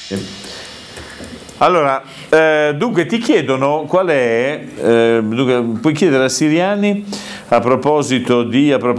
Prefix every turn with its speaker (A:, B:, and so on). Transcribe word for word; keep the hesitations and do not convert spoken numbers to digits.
A: Allora, eh, dunque ti chiedono qual è, eh, dunque, puoi chiedere a Siriani a proposito di... A proposito